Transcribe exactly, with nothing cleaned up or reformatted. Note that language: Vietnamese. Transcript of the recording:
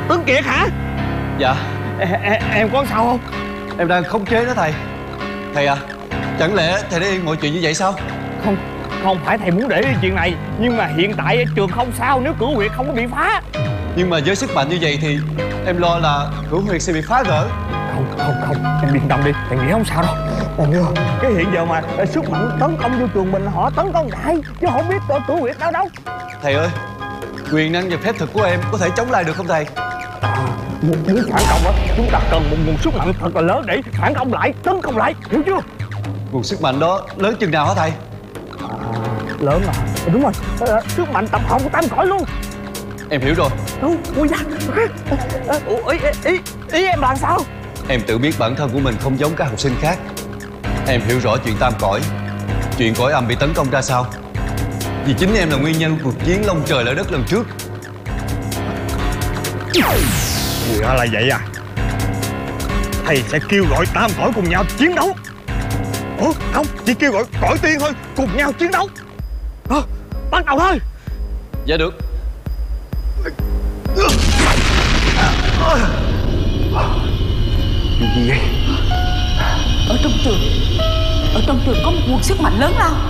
Tuấn Kiệt hả? Dạ. em, em, em có sao không? Em đang khống chế nó thầy. Thầy à, chẳng lẽ thầy để yên mọi chuyện như vậy sao? Không, không phải thầy muốn để ý chuyện này, nhưng mà hiện tại trường không sao nếu cửu huyệt không có bị phá. Nhưng mà với sức mạnh như vậy thì em lo là cửu huyệt sẽ bị phá vỡ. Không, không, không, em yên tâm đi, thầy nghĩ không sao đâu. Còn nữa, cái hiện giờ mà sức mạnh tấn công vô trường mình, họ tấn công lại chứ không biết cửu huyệt đâu đâu. Thầy ơi, quyền năng và phép thuật của em có thể chống lại được không thầy? Muốn phản công á, chúng ta cần một nguồn sức mạnh thật là lớn để phản công lại, tấn công lại, hiểu chưa? Nguồn sức mạnh đó lớn chừng nào hả thầy? À, lớn à? Đúng rồi, à, sức mạnh tập hợp của tam cõi luôn. Em hiểu rồi. Đâu, ui da. Ủa, ý, ý, ý, ý em là sao? Em tự biết bản thân của mình không giống các học sinh khác. Em hiểu rõ chuyện tam cõi, chuyện cõi âm bị tấn công ra sao. Vì chính em là nguyên nhân cuộc chiến long trời lở đất lần trước. Thì ra là vậy à? Thầy sẽ kêu gọi tam cõi cùng nhau chiến đấu. Ủa không, chỉ kêu gọi cõi tiên thôi, cùng nhau chiến đấu. À, bắt đầu thôi. Dạ được. Chuyện gì vậy? Ở trong trường Ở trong trường có một nguồn sức mạnh lớn lao.